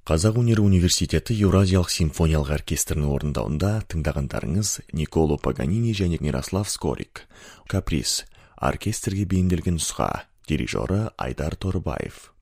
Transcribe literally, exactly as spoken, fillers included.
Қазақ өнері университеті Еуразиялық симфониялық оркестрінің орындауында тыңдағандарыңыз Николо Паганини және Мирослав Скорик. Каприз. Оркестрге бейімделген нұсқа. Дирижері Айдар Торыбаев.